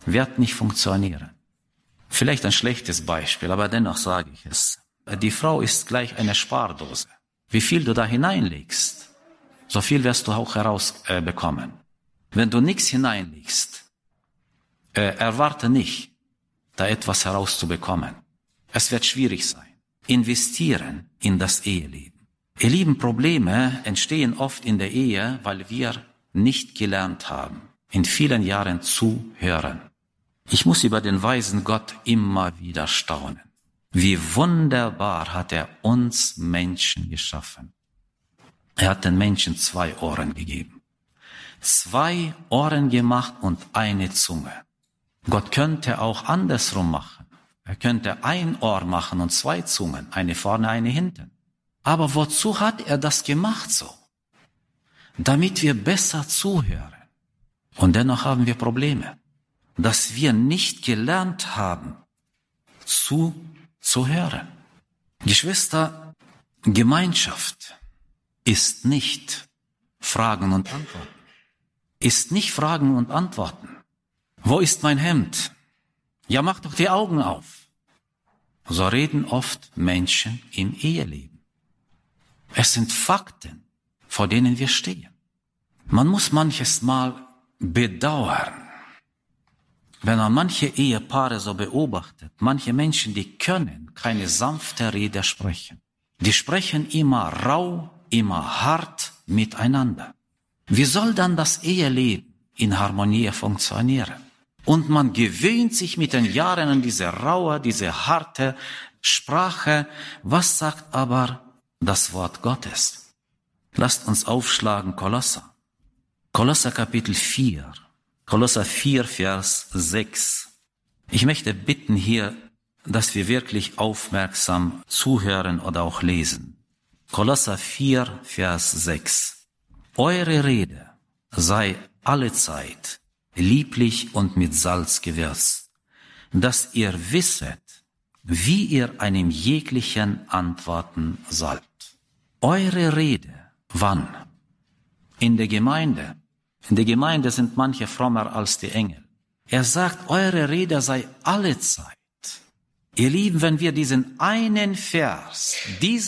wird nicht funktionieren. Vielleicht ein schlechtes Beispiel, aber dennoch sage ich es. Die Frau ist gleich eine Spardose. Wie viel du da hineinlegst, so viel wirst du auch herausbekommen. Wenn du nichts hineinlegst, erwarte nicht, da etwas herauszubekommen. Es wird schwierig sein. Investieren in das Eheleben. Ihr Lieben, Probleme entstehen oft in der Ehe, weil wir nicht gelernt haben, in vielen Jahren zu hören. Ich muss über den weisen Gott immer wieder staunen. Wie wunderbar hat er uns Menschen geschaffen. Er hat den Menschen 2 Ohren gegeben. 2 Ohren gemacht und eine Zunge. Gott könnte auch andersrum machen. Er könnte ein Ohr machen und 2 Zungen, eine vorne, eine hinten. Aber wozu hat er das gemacht so? Damit wir besser zuhören. Und dennoch haben wir Probleme, dass wir nicht gelernt haben, zuzuhören. Geschwister, Gemeinschaft ist nicht Fragen und Antworten. Ist nicht Fragen und Antworten. Wo ist mein Hemd? Ja, mach doch die Augen auf. So reden oft Menschen im Eheleben. Es sind Fakten, vor denen wir stehen. Man muss manches Mal bedauern, wenn man manche Ehepaare so beobachtet. Manche Menschen, die können keine sanfte Rede sprechen. Die sprechen immer rau, immer hart miteinander. Wie soll dann das Eheleben in Harmonie funktionieren? Und man gewöhnt sich mit den Jahren an diese raue, diese harte Sprache. Was sagt aber das Wort Gottes? Lasst uns aufschlagen, Kolosser. Kolosser Kapitel 4. Kolosser 4, Vers 6. Ich möchte bitten hier, dass wir wirklich aufmerksam zuhören oder auch lesen. Kolosser 4, Vers 6. Eure Rede sei allezeit lieblich und mit Salz gewürzt, dass ihr wisset, wie ihr einem jeglichen antworten sollt. Eure Rede, wann? In der Gemeinde. In der Gemeinde sind manche frommer als die Engel. Er sagt, eure Rede sei allezeit. Ihr Lieben, wenn wir diesen einen Vers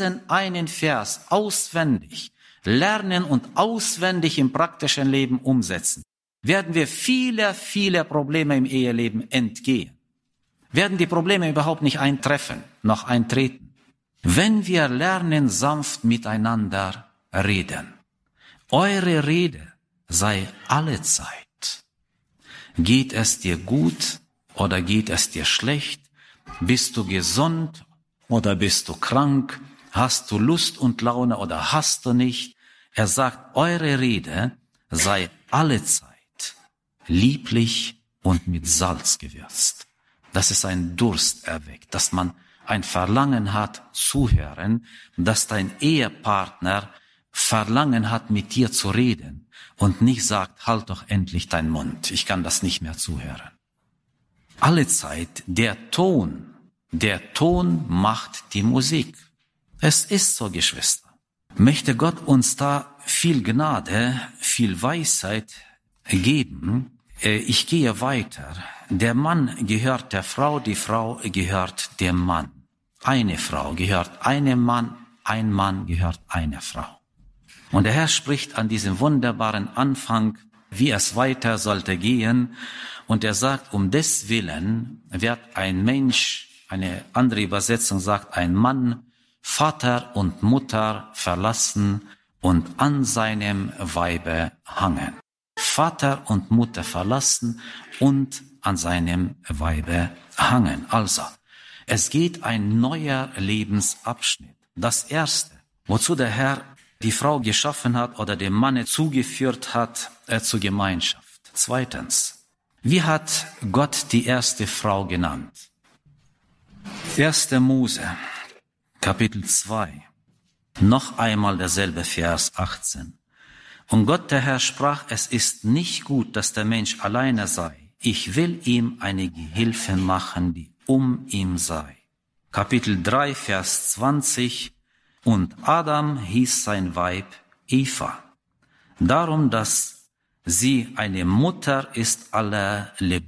auswendig lernen und auswendig im praktischen Leben umsetzen, werden wir viele Probleme im Eheleben entgehen. Werden die Probleme überhaupt nicht eintreffen, noch eintreten. Wenn wir lernen, sanft miteinander reden. Eure Rede sei allezeit. Geht es dir gut oder geht es dir schlecht? Bist du gesund oder bist du krank? Hast du Lust und Laune oder hast du nicht? Er sagt, eure Rede sei allezeit lieblich und mit Salz gewürzt. Dass es einen Durst erweckt, dass man ein Verlangen hat, zuhören, dass dein Ehepartner Verlangen hat, mit dir zu reden und nicht sagt, halt doch endlich deinen Mund, ich kann das nicht mehr zuhören. Allezeit, der Ton macht die Musik. Es ist so, Geschwister. Möchte Gott uns da viel Gnade, viel Weisheit geben. Ich gehe weiter. Der Mann gehört der Frau, die Frau gehört dem Mann. Eine Frau gehört einem Mann, ein Mann gehört einer Frau. Und der Herr spricht an diesem wunderbaren Anfang, wie es weiter sollte gehen. Und er sagt, um des Willen wird ein Mensch, eine andere Übersetzung sagt, ein Mann, Vater und Mutter verlassen und an seinem Weibe hangen. Vater und Mutter verlassen und an seinem Weibe hangen. Also, es geht ein neuer Lebensabschnitt. Das Erste, wozu der Herr die Frau geschaffen hat oder dem Manne zugeführt hat, zur Gemeinschaft. Zweitens, wie hat Gott die erste Frau genannt? 1. Mose, Kapitel 2. Noch einmal derselbe Vers 18. Und Gott, der Herr, sprach, es ist nicht gut, dass der Mensch alleine sei. Ich will ihm eine Gehilfin machen, die um ihm sei. Kapitel 3, Vers 20. Und Adam hieß sein Weib Eva. Darum, dass sie eine Mutter ist aller Lebendigen.